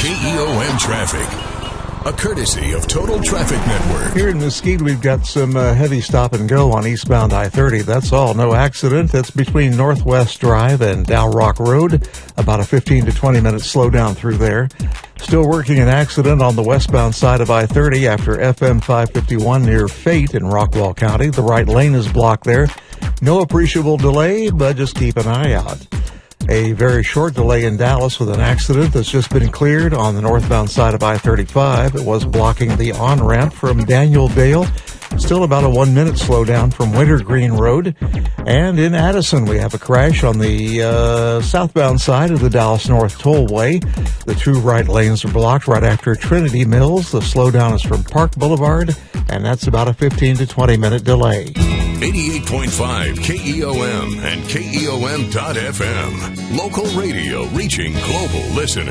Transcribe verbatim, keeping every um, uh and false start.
K E O M traffic. A courtesy of Total Traffic Network. Here in Mesquite, we've got some uh, heavy stop and go on eastbound I thirty. That's all. No accident. That's between Northwest Drive and Dow Rock Road. About a fifteen to twenty minute slowdown through there. Still working an accident on the westbound side of I thirty after F M five fifty-one near Fate in Rockwall County. The right lane is blocked there. No appreciable delay, but just keep an eye out. A very short delay in Dallas with an accident that's just been cleared on the northbound side of I thirty-five. It was blocking the on-ramp from Daniel Dale. Still about a one-minute slowdown from Wintergreen Road. And in Addison, we have a crash on the uh, southbound side of the Dallas North Tollway. The two right lanes are blocked right after Trinity Mills. The slowdown is from Park Boulevard, and that's about a fifteen to twenty minute delay. eighty-eight point five K E O M and K E O M dot F M. Local radio reaching global listeners.